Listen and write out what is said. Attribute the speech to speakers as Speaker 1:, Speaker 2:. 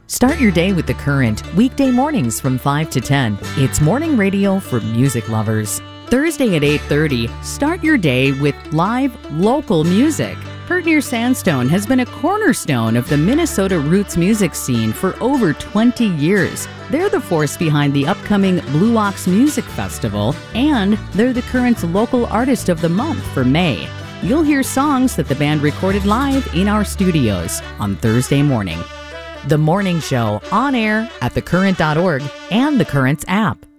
Speaker 1: Start your day with The Current, weekday mornings from 5 to 10. It's morning radio for music lovers. Thursday at 8:30, start your day with live, local music. Pertnere Sandstone has been a cornerstone of the Minnesota roots music scene for over 20 years. They're the force behind the upcoming Blue Ox Music Festival, and they're The Current's local artist of the month for May. You'll hear songs that the band recorded live in our studios on Thursday morning. The Morning Show, on air at thecurrent.org and The Current's app.